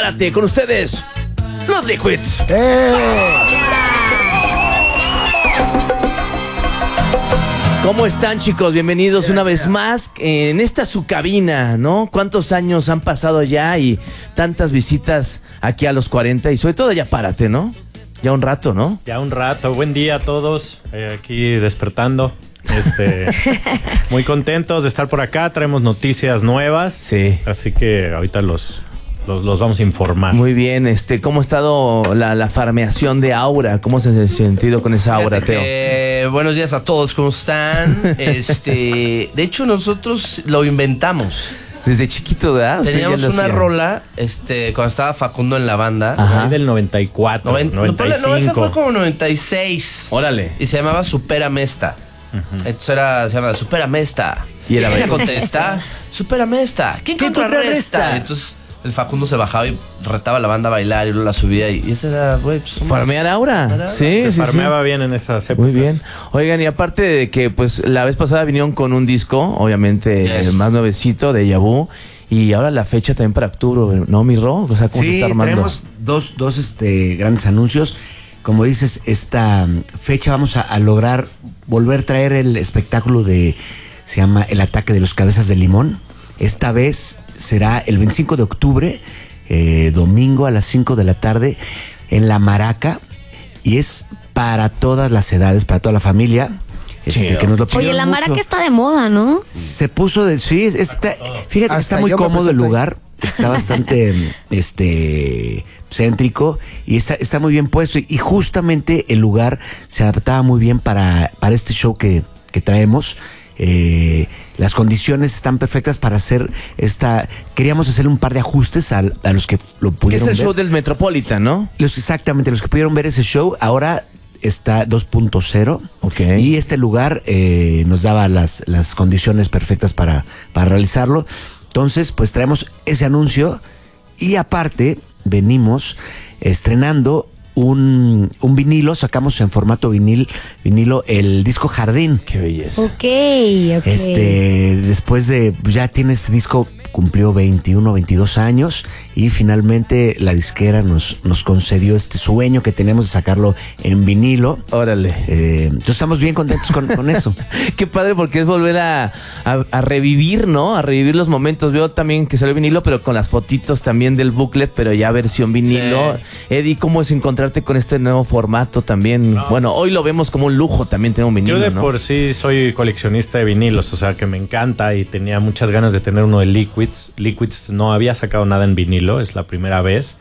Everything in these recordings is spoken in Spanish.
párate, con ustedes, los Liquids. ¿Cómo están, chicos? Bienvenidos una vez más en esta su cabina, ¿no? ¿Cuántos años han pasado ya y tantas visitas aquí a los 40? Y sobre todo ya párate, ¿no? Ya un rato, ¿no? Ya un rato. Buen día a todos, aquí despertando. Muy contentos de estar por acá. Traemos noticias nuevas. Sí. Así que ahorita los vamos a informar. Muy bien, ¿cómo ha estado la farmeación de Aura? ¿Cómo se ha sentido con esa Aura, Teo? Buenos días a todos, ¿cómo están? De hecho, nosotros lo inventamos. Desde chiquito, ¿verdad? Teníamos una rola, cuando estaba Facundo en la banda. Ajá. Del 94, 95. No, esa fue como 96. Órale. Y se llamaba Supérame esta. Entonces se llama Supérame esta. Y era ¿Quién contesta? Supérame esta. ¿Quién contrarresta? Entonces el Facundo se bajaba y retaba a la banda a bailar y luego la subía y ese era, güey, pues, farmear Aura. Sí, se farmeaba bien en esas épocas. Muy bien. Oigan, y aparte de que pues la vez pasada vinieron con un disco, obviamente más nuevecito, de Déjà Vu, y ahora la fecha también para octubre, ¿no, mi Ro? O sea, ¿cómo se está armando? Tenemos dos grandes anuncios. Como dices, esta fecha vamos a lograr volver a traer el espectáculo se llama El Ataque de los Cabezas de Limón. Esta vez será el 25 de octubre, domingo a las 5 de la tarde en La Maraca, y es para todas las edades, para toda la familia. Que nos lo Oye, La Maraca está de moda, ¿no? Se puso fíjate, está muy cómodo el lugar, está bastante céntrico y está muy bien puesto, y justamente el lugar se adaptaba muy bien para este show que traemos. Las condiciones están perfectas para hacer queríamos hacer un par de ajustes a los que lo pudieron ver. Es el show del Metropolitan, ¿no? Exactamente, los que pudieron ver ese show. Ahora está 2.0. Okay. Y este lugar nos daba las condiciones perfectas para realizarlo. Entonces, pues traemos ese anuncio, y aparte venimos estrenando un vinilo. Sacamos en formato vinilo el disco Jardín. Qué belleza. Ok. Después de, ya tiene ese disco, cumplió 21, 22 años, y finalmente la disquera nos concedió este sueño que tenemos de sacarlo en vinilo. Órale. Entonces estamos bien contentos con eso. Qué padre, porque es volver a revivir, ¿no? A revivir los momentos. Veo también que salió vinilo, pero con las fotitos también del booklet, pero ya versión vinilo. Sí. Eddie, ¿cómo es encontrarte con este nuevo formato también? No. Bueno, hoy lo vemos como un lujo también tener un vinilo, Yo de ¿no? por sí soy coleccionista de vinilos, o sea que me encanta, y tenía muchas ganas de tener uno de Liquids. Liquids no había sacado nada en vinilo, es la primera vez.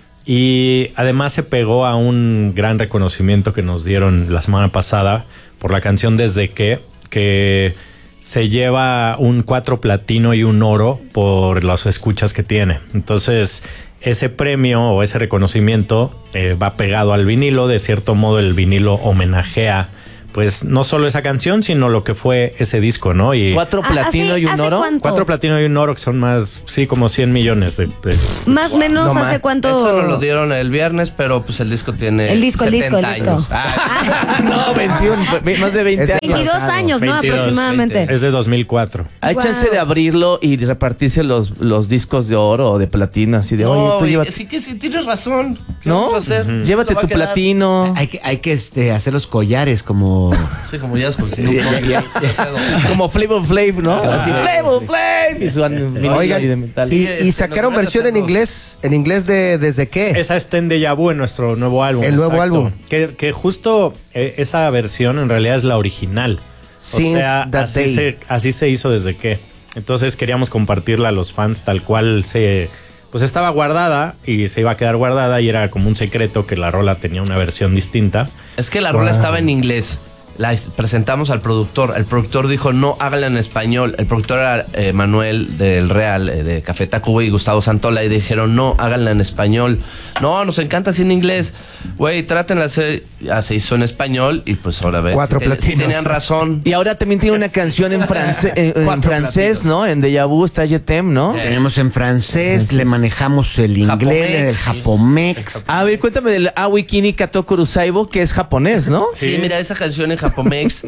Y además se pegó a un gran reconocimiento que nos dieron la semana pasada por la canción Desde que se lleva un 4 platino y un oro por las escuchas que tiene. Entonces, ese premio o ese reconocimiento va pegado al vinilo. De cierto modo, el vinilo homenajea pues no solo esa canción, sino lo que fue ese disco, ¿no? Y 4 platino y un oro. ¿Cuánto? 4 platino y un oro, que son más, sí, como 100 millones de pesos. Más o menos, No, ¿hace cuánto? Eso nos lo dieron el viernes, pero pues el disco tiene El disco. 70 años. No, 21, más de 20 años. 22 años, ¿no? 22, Aproximadamente. Es de 2004. ¿Hay chance de abrirlo y repartirse los discos de oro o de platino? Así de, oye, tú llévate. Sí que sí, tienes razón. ¿Qué ¿No? vamos a hacer? Llévate Lo va tu a quedar. platino. Hay que hacer los collares como... Sí, como ya es por si no. Como Flavor Flav, ¿no? Así, Flavor Flav. Y su Oigan, de metal. y sacaron versión en inglés de ¿Desde qué? Esa está en Déjà Vu, en nuestro nuevo álbum. El nuevo álbum. Que justo esa versión en realidad es la original. Since o sea, that day. así se hizo desde que. Entonces queríamos compartirla a los fans tal cual pues estaba guardada y se iba a quedar guardada, y era como un secreto que la rola tenía una versión distinta. Es que la rola estaba en inglés. La presentamos al productor. El productor dijo, no, háganla en español. El productor era Manuel del Real, de Café Tacuba, y Gustavo Santola, y dijeron, no, háganla en español. No, nos encanta así en inglés. Güey, trátenla de hacer. Ya se hizo en español, y pues ahora ves. 4 platinos. Tenían razón. Y ahora también tiene una canción en francés, en francés, ¿no? En Déjà Vu está Je t'aime, ¿no? Tenemos en francés, le manejamos el inglés, el japomex. A ver, cuéntame del Awikini Katokuru Saibo, que es japonés, ¿no? Sí, mira, esa canción en Japomex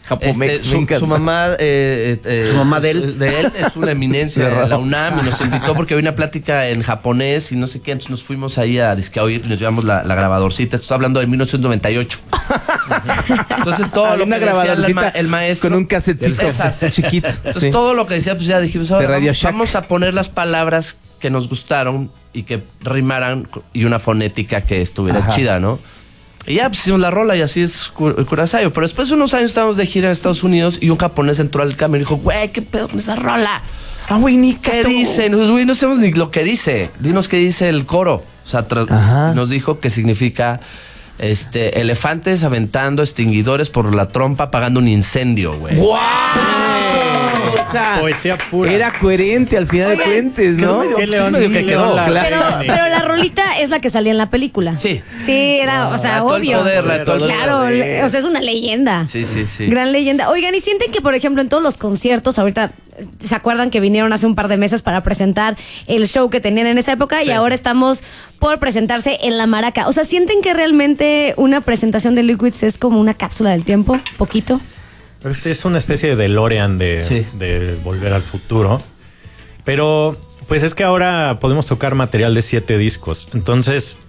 Japomex, me encanta. Su mamá, Su mamá de él. es una eminencia de la UNAM y nos invitó porque había una plática en japonés y no sé qué. Entonces nos fuimos ahí a disque a oír y nos llevamos la grabadorcita. Estoy hablando de 1998. Entonces todo Había lo una que decía grabadorcita el maestro. con un casetcito Esas. chiquito. Entonces Sí. todo lo que decía, pues ya dijimos, ahora De Radio Shack. vamos a poner las palabras que nos gustaron y que rimaran y una fonética que estuviera chida, ¿no? Y ya, pues hicimos la rola y así es Kurosawa. Pero después de unos años estábamos de gira en Estados Unidos y un japonés entró al cambio y dijo, güey, ¿qué pedo con esa rola? Ah, güey, ni ¿Qué dice? Nosotros, güey, no sabemos ni lo que dice. Dinos qué dice el coro. O sea, Ajá. nos dijo que significa elefantes aventando extinguidores por la trompa apagando un incendio, güey. ¡Wow! O sea, Poesía pura. era coherente al final Oigan, de cuentas, ¿no? ¿Qué Sí, león? medio ¿Qué que león? quedó, La claro. reina. Pero la rolita es la que salía en la película. Sí. Sí, era, o sea, todo el obvio. poder, todo el Claro, poder. o sea, es una leyenda. Sí, sí, sí. Gran leyenda. Oigan, ¿y sienten que, por ejemplo, en todos los conciertos, ahorita, ¿se acuerdan que vinieron hace un par de meses para presentar el show que tenían en esa época? Y ahora estamos por presentarse en la Maraca. O sea, ¿sienten que realmente una presentación de Liquids es como una cápsula del tiempo? ¿Poquito? Es una especie de DeLorean Sí. de Volver al Futuro. Pero, pues es que ahora podemos tocar material de 7 discos. Entonces,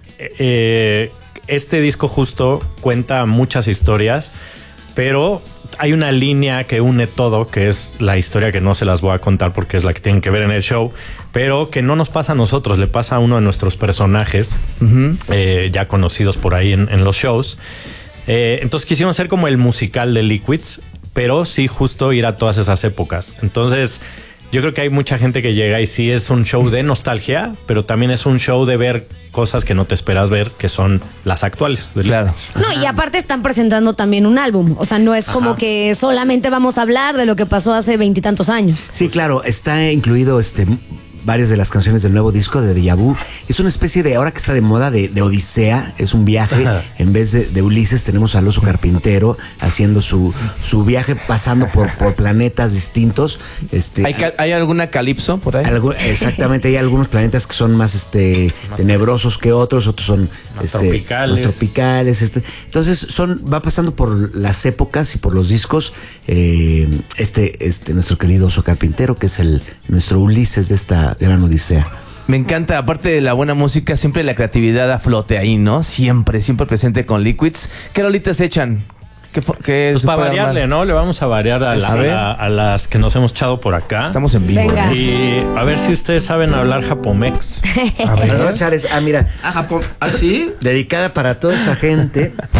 este disco justo cuenta muchas historias, pero hay una línea que une todo, que es la historia que no se las voy a contar porque es la que tienen que ver en el show, pero que no nos pasa a nosotros, le pasa a uno de nuestros personajes, ya conocidos por ahí en los shows. Entonces quisimos hacer como el musical de Liquids, pero sí justo ir a todas esas épocas. Entonces yo creo que hay mucha gente que llega y sí es un show de nostalgia, pero también es un show de ver cosas que no te esperas ver, que son las actuales de Claro. Liquids. No, y aparte están presentando también un álbum. O sea, no es como que solamente vamos a hablar de lo que pasó hace 20 y tantos años. Sí, claro, está incluido varias de las canciones del nuevo disco de Deja Vu. Es una especie de, ahora que está de moda, de Odisea. Es un viaje. En vez de Ulises tenemos al oso carpintero haciendo su viaje, pasando por planetas distintos. ¿Hay alguna calipso por ahí? Exactamente, hay algunos planetas que son más tenebrosos que otros son Más tropicales. más tropicales. Entonces va pasando por las épocas y por los discos. Nuestro querido oso carpintero, que es nuestro Ulises de esta gran odisea. Me encanta, aparte de la buena música, siempre la creatividad a flote ahí, ¿no? Siempre presente con Liquids. ¿Qué rolitas echan? ¿Qué Pues se para puede variarle, armar? ¿no? Le vamos a variar A ver. a las que nos hemos echado por acá. Estamos en vivo. Venga. ¿no? Y a ver si ustedes saben hablar japomex. A ver, ¿no, Chares? Mira, Ah, Japón. ¿Ah, sí? dedicada para toda esa gente